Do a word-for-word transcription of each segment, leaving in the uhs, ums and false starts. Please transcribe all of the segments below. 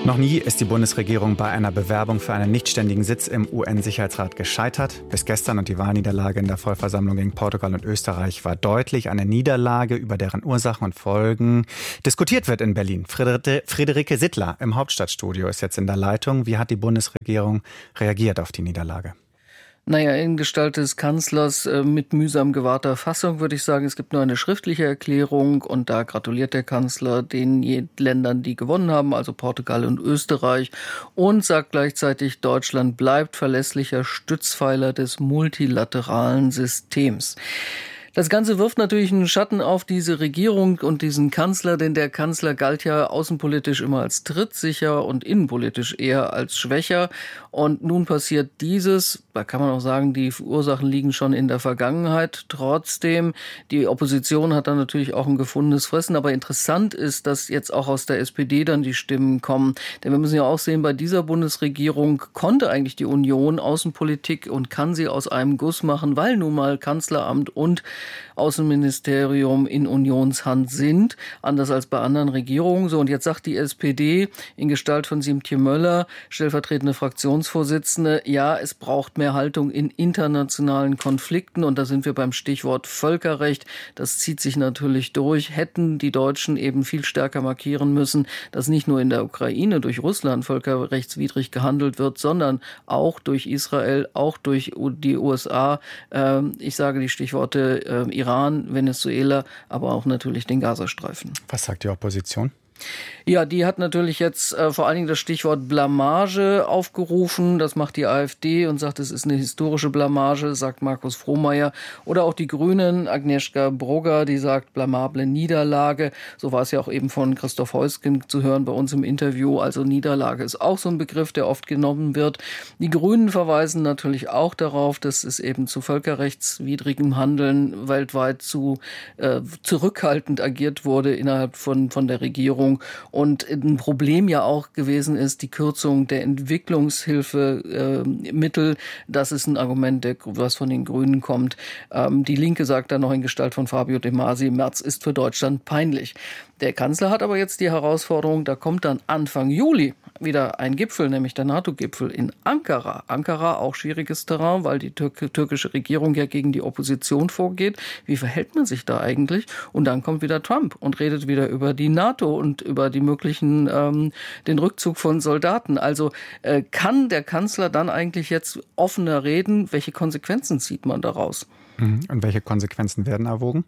Noch nie ist die Bundesregierung bei einer Bewerbung für einen nichtständigen Sitz im U N-Sicherheitsrat gescheitert. Bis gestern und die Wahlniederlage in der Vollversammlung gegen Portugal und Österreich war deutlich. Eine Niederlage, über deren Ursachen und Folgen diskutiert wird in Berlin. Friederike Sittler im Hauptstadtstudio ist jetzt in der Leitung. Wie hat die Bundesregierung reagiert auf die Niederlage? Naja, in Gestalt des Kanzlers äh, mit mühsam gewahrter Fassung würde ich sagen, es gibt nur eine schriftliche Erklärung und da gratuliert der Kanzler den Ländern, die gewonnen haben, also Portugal und Österreich, und sagt gleichzeitig, Deutschland bleibt verlässlicher Stützpfeiler des multilateralen Systems. Das Ganze wirft natürlich einen Schatten auf diese Regierung und diesen Kanzler, denn der Kanzler galt ja außenpolitisch immer als trittsicher und innenpolitisch eher als schwächer. Und nun passiert dieses, da kann man auch sagen, die Ursachen liegen schon in der Vergangenheit. Trotzdem, die Opposition hat dann natürlich auch ein gefundenes Fressen. Aber interessant ist, dass jetzt auch aus der S P D dann die Stimmen kommen. Denn wir müssen ja auch sehen, bei dieser Bundesregierung konnte eigentlich die Union Außenpolitik und kann sie aus einem Guss machen, weil nun mal Kanzleramt und Außenministerium in Unionshand sind, anders als bei anderen Regierungen. So, und jetzt sagt die S P D in Gestalt von Siemtje Möller, stellvertretende Fraktionsvorsitzende, ja, es braucht mehr Haltung in internationalen Konflikten. Und da sind wir beim Stichwort Völkerrecht. Das zieht sich natürlich durch. Hätten die Deutschen eben viel stärker markieren müssen, dass nicht nur in der Ukraine durch Russland völkerrechtswidrig gehandelt wird, sondern auch durch Israel, auch durch die U S A. Ich sage die Stichworte Iran, Venezuela, aber auch natürlich den Gazastreifen. Was sagt die Opposition? Ja, die hat natürlich jetzt äh, vor allen Dingen das Stichwort Blamage aufgerufen. Das macht die AfD und sagt, es ist eine historische Blamage, sagt Markus Frohnmayer. Oder auch die Grünen, Agnieszka Brugger, die sagt blamable Niederlage. So war es ja auch eben von Christoph Heusgen zu hören bei uns im Interview. Also Niederlage ist auch so ein Begriff, der oft genommen wird. Die Grünen verweisen natürlich auch darauf, dass es eben zu völkerrechtswidrigem Handeln weltweit zu äh, zurückhaltend agiert wurde innerhalb von, von der Regierung. Und ein Problem ja auch gewesen ist die Kürzung der Entwicklungshilfemittel. Äh, das ist ein Argument, der, was von den Grünen kommt. Ähm, die Linke sagt dann noch in Gestalt von Fabio De Masi, März ist für Deutschland peinlich. Der Kanzler hat aber jetzt die Herausforderung, da kommt dann Anfang Juli wieder ein Gipfel, nämlich der NATO-Gipfel in Ankara. Ankara, auch schwieriges Terrain, weil die Tür- türkische Regierung ja gegen die Opposition vorgeht. Wie verhält man sich da eigentlich? Und dann kommt wieder Trump und redet wieder über die NATO und über die möglichen, ähm, den Rückzug von Soldaten. Also äh, kann der Kanzler dann eigentlich jetzt offener reden? Welche Konsequenzen zieht man daraus? Und welche Konsequenzen werden erwogen?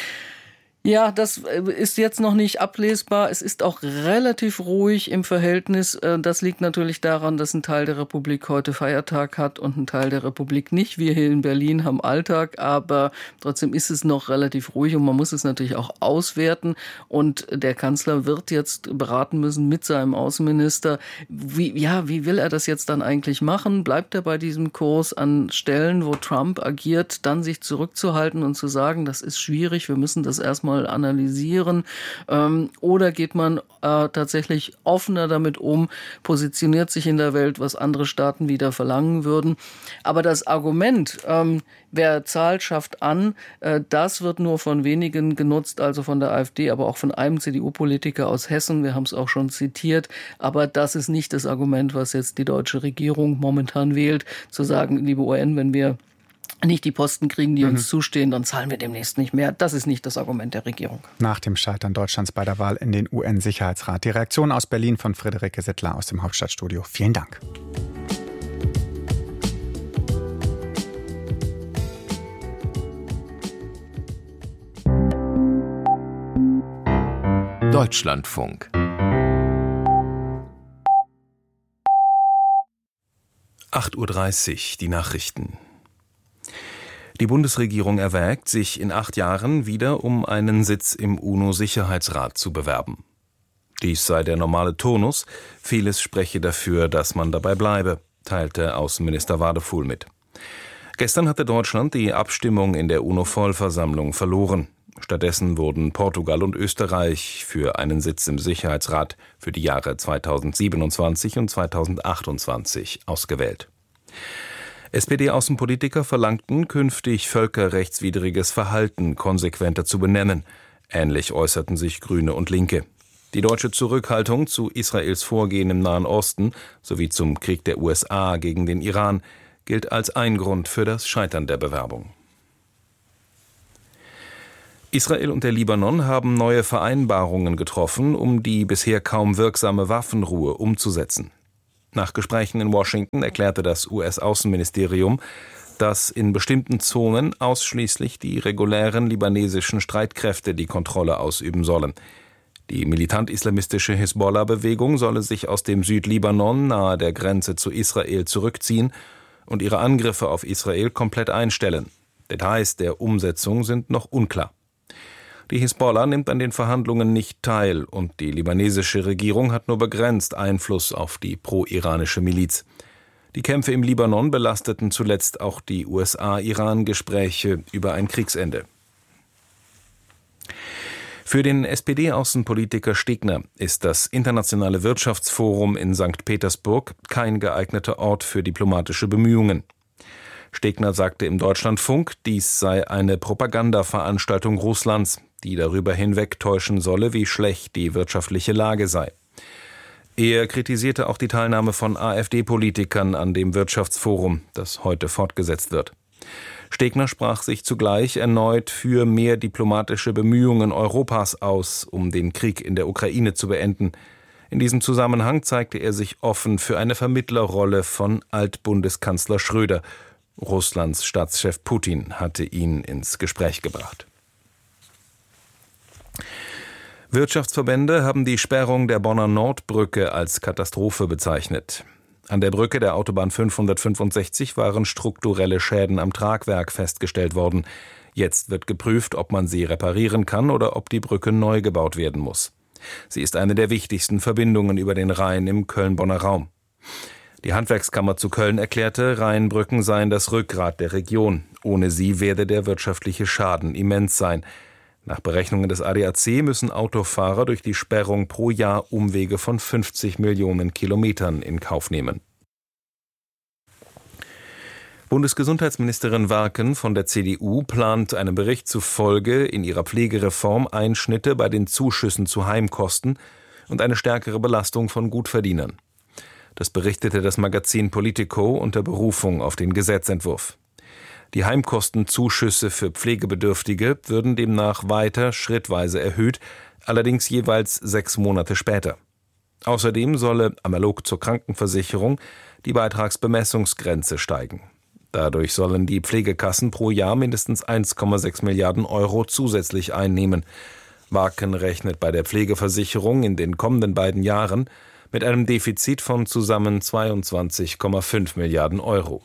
Ja, das ist jetzt noch nicht ablesbar. Es ist auch relativ ruhig im Verhältnis. Das liegt natürlich daran, dass ein Teil der Republik heute Feiertag hat und ein Teil der Republik nicht. Wir hier in Berlin haben Alltag, aber trotzdem ist es noch relativ ruhig und man muss es natürlich auch auswerten. Und der Kanzler wird jetzt beraten müssen mit seinem Außenminister. Wie, ja, wie will er das jetzt dann eigentlich machen? Bleibt er bei diesem Kurs an Stellen, wo Trump agiert, dann sich zurückzuhalten und zu sagen, das ist schwierig, wir müssen das erstmal mal analysieren, ähm, oder geht man äh, tatsächlich offener damit um, positioniert sich in der Welt, was andere Staaten wieder verlangen würden. Aber das Argument, ähm, wer zahlt, schafft an, äh, das wird nur von wenigen genutzt, also von der AfD, aber auch von einem C D U-Politiker aus Hessen, wir haben es auch schon zitiert, aber das ist nicht das Argument, was jetzt die deutsche Regierung momentan wählt, zu sagen, liebe U N, wenn wir nicht die Posten kriegen, die mhm. uns zustehen, dann zahlen wir demnächst nicht mehr. Das ist nicht das Argument der Regierung. Nach dem Scheitern Deutschlands bei der Wahl in den U N-Sicherheitsrat. Die Reaktion aus Berlin von Friederike Sittler aus dem Hauptstadtstudio. Vielen Dank. Deutschlandfunk. acht Uhr dreißig, die Nachrichten. Die Bundesregierung erwägt, sich in acht Jahren wieder um einen Sitz im UNO-Sicherheitsrat zu bewerben. Dies sei der normale Turnus, vieles spreche dafür, dass man dabei bleibe, teilte Außenminister Wadefuhl mit. Gestern hatte Deutschland die Abstimmung in der UNO-Vollversammlung verloren. Stattdessen wurden Portugal und Österreich für einen Sitz im Sicherheitsrat für die Jahre zweitausendsiebenundzwanzig und zweitausendachtundzwanzig ausgewählt. S P D-Außenpolitiker verlangten, künftig völkerrechtswidriges Verhalten konsequenter zu benennen. Ähnlich äußerten sich Grüne und Linke. Die deutsche Zurückhaltung zu Israels Vorgehen im Nahen Osten sowie zum Krieg der U S A gegen den Iran gilt als ein Grund für das Scheitern der Bewerbung. Israel und der Libanon haben neue Vereinbarungen getroffen, um die bisher kaum wirksame Waffenruhe umzusetzen. Nach Gesprächen in Washington erklärte das U S-Außenministerium, dass in bestimmten Zonen ausschließlich die regulären libanesischen Streitkräfte die Kontrolle ausüben sollen. Die militant-islamistische Hisbollah-Bewegung solle sich aus dem Südlibanon nahe der Grenze zu Israel zurückziehen und ihre Angriffe auf Israel komplett einstellen. Details der Umsetzung sind noch unklar. Die Hisbollah nimmt an den Verhandlungen nicht teil und die libanesische Regierung hat nur begrenzt Einfluss auf die pro-iranische Miliz. Die Kämpfe im Libanon belasteten zuletzt auch die U S A-Iran-Gespräche über ein Kriegsende. Für den S P D-Außenpolitiker Stegner ist das Internationale Wirtschaftsforum in Sankt Petersburg kein geeigneter Ort für diplomatische Bemühungen. Stegner sagte im Deutschlandfunk, dies sei eine Propagandaveranstaltung Russlands, die darüber hinwegtäuschen solle, wie schlecht die wirtschaftliche Lage sei. Er kritisierte auch die Teilnahme von AfD-Politikern an dem Wirtschaftsforum, das heute fortgesetzt wird. Stegner sprach sich zugleich erneut für mehr diplomatische Bemühungen Europas aus, um den Krieg in der Ukraine zu beenden. In diesem Zusammenhang zeigte er sich offen für eine Vermittlerrolle von Altbundeskanzler Schröder. Russlands Staatschef Putin hatte ihn ins Gespräch gebracht. Wirtschaftsverbände haben die Sperrung der Bonner Nordbrücke als Katastrophe bezeichnet. An der Brücke der Autobahn fünfhundertfünfundsechzig waren strukturelle Schäden am Tragwerk festgestellt worden. Jetzt wird geprüft, ob man sie reparieren kann oder ob die Brücke neu gebaut werden muss. Sie ist eine der wichtigsten Verbindungen über den Rhein im Köln-Bonner Raum. Die Handwerkskammer zu Köln erklärte, Rheinbrücken seien das Rückgrat der Region. Ohne sie werde der wirtschaftliche Schaden immens sein. Nach Berechnungen des A D A C müssen Autofahrer durch die Sperrung pro Jahr Umwege von fünfzig Millionen Kilometern in Kauf nehmen. Bundesgesundheitsministerin Warken von der C D U plant einem Bericht zufolge in ihrer Pflegereform Einschnitte bei den Zuschüssen zu Heimkosten und eine stärkere Belastung von Gutverdienern. Das berichtete das Magazin Politico unter Berufung auf den Gesetzentwurf. Die Heimkostenzuschüsse für Pflegebedürftige würden demnach weiter schrittweise erhöht, allerdings jeweils sechs Monate später. Außerdem solle, analog zur Krankenversicherung, die Beitragsbemessungsgrenze steigen. Dadurch sollen die Pflegekassen pro Jahr mindestens eins Komma sechs Milliarden Euro zusätzlich einnehmen. Warken rechnet bei der Pflegeversicherung in den kommenden beiden Jahren mit einem Defizit von zusammen zweiundzwanzig Komma fünf Milliarden Euro.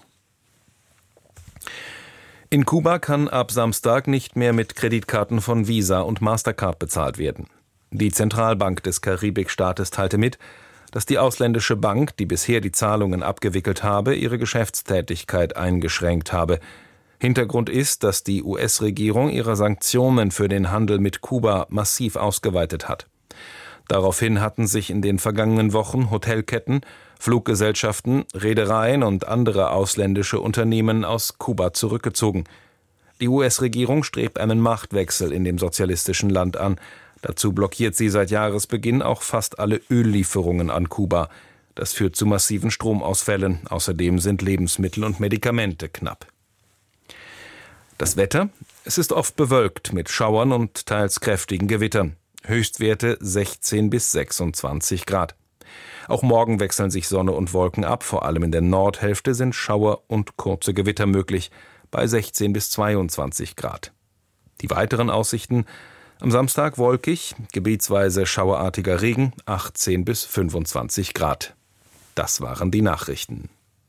In Kuba kann ab Samstag nicht mehr mit Kreditkarten von Visa und Mastercard bezahlt werden. Die Zentralbank des Karibikstaates teilte mit, dass die ausländische Bank, die bisher die Zahlungen abgewickelt habe, ihre Geschäftstätigkeit eingeschränkt habe. Hintergrund ist, dass die U S-Regierung ihre Sanktionen für den Handel mit Kuba massiv ausgeweitet hat. Daraufhin hatten sich in den vergangenen Wochen Hotelketten, Fluggesellschaften, Reedereien und andere ausländische Unternehmen aus Kuba zurückgezogen. Die U S-Regierung strebt einen Machtwechsel in dem sozialistischen Land an. Dazu blockiert sie seit Jahresbeginn auch fast alle Öllieferungen an Kuba. Das führt zu massiven Stromausfällen. Außerdem sind Lebensmittel und Medikamente knapp. Das Wetter? Es ist oft bewölkt mit Schauern und teils kräftigen Gewittern. Höchstwerte sechzehn bis sechsundzwanzig Grad. Auch morgen wechseln sich Sonne und Wolken ab. Vor allem in der Nordhälfte sind Schauer und kurze Gewitter möglich, bei sechzehn bis zweiundzwanzig Grad. Die weiteren Aussichten: am Samstag wolkig, gebietsweise schauerartiger Regen, achtzehn bis fünfundzwanzig Grad. Das waren die Nachrichten.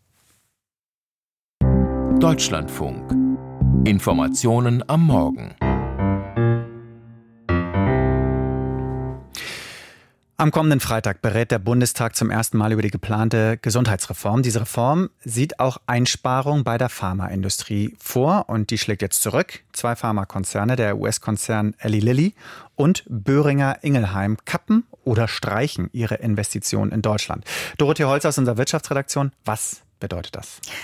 Deutschlandfunk. Informationen am Morgen. Am kommenden Freitag berät der Bundestag zum ersten Mal über die geplante Gesundheitsreform. Diese Reform sieht auch Einsparungen bei der Pharmaindustrie vor und die schlägt jetzt zurück. Zwei Pharmakonzerne, der U S-Konzern Eli Lilly und Boehringer Ingelheim, kappen oder streichen ihre Investitionen in Deutschland. Dorothee Holz aus unserer Wirtschaftsredaktion, was bedeutet das?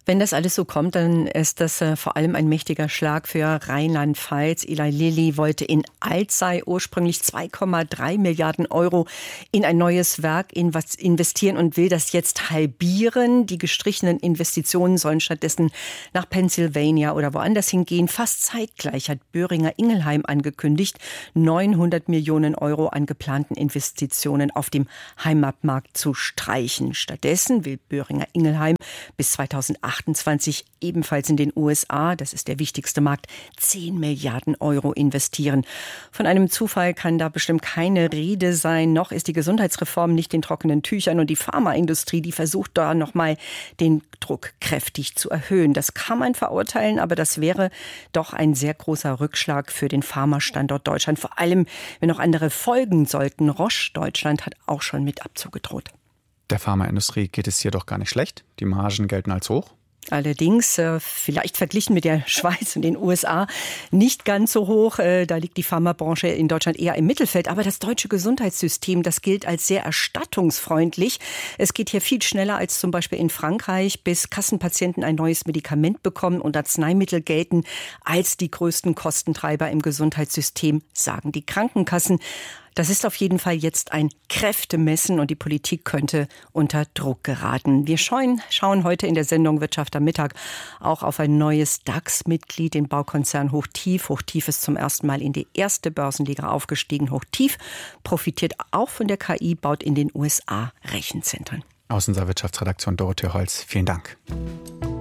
Wenn das alles so kommt, dann ist das äh, vor allem ein mächtiger Schlag für Rheinland-Pfalz. Eli Lilly wollte in Alzey ursprünglich zwei Komma drei Milliarden Euro in ein neues Werk investieren und will das jetzt halbieren. Die gestrichenen Investitionen sollen stattdessen nach Pennsylvania oder woanders hingehen. Fast zeitgleich hat Boehringer Ingelheim angekündigt, neunhundert Millionen Euro an geplanten Investitionen auf dem Heimatmarkt zu streichen. Stattdessen will Boehringer Ingelheim bis zweitausendachtundzwanzig ebenfalls in den U S A, das ist der wichtigste Markt, zehn Milliarden Euro investieren. Von einem Zufall kann da bestimmt keine Rede sein. Noch ist die Gesundheitsreform nicht in trockenen Tüchern und die Pharmaindustrie, die versucht da nochmal den Druck kräftig zu erhöhen. Das kann man verurteilen, aber das wäre doch ein sehr großer Rückschlag für den Pharmastandort Deutschland. Vor allem, wenn noch andere folgen sollten. Roche Deutschland hat auch schon mit Abzug gedroht. Der Pharmaindustrie geht es hier doch gar nicht schlecht. Die Margen gelten als hoch. Allerdings, äh, vielleicht verglichen mit der Schweiz und den U S A, nicht ganz so hoch. Äh, da liegt die Pharmabranche in Deutschland eher im Mittelfeld. Aber das deutsche Gesundheitssystem, das gilt als sehr erstattungsfreundlich. Es geht hier viel schneller als zum Beispiel in Frankreich, bis Kassenpatienten ein neues Medikament bekommen und Arzneimittel gelten als die größten Kostentreiber im Gesundheitssystem, sagen die Krankenkassen. Das ist auf jeden Fall jetzt ein Kräftemessen und die Politik könnte unter Druck geraten. Wir schauen, schauen heute in der Sendung Wirtschaft am Mittag auch auf ein neues DAX-Mitglied, den Baukonzern Hochtief. Hochtief ist zum ersten Mal in die erste Börsenliga aufgestiegen. Hochtief profitiert auch von der K I, baut in den U S A Rechenzentren. Aus unserer Wirtschaftsredaktion Dorothee Holz, vielen Dank.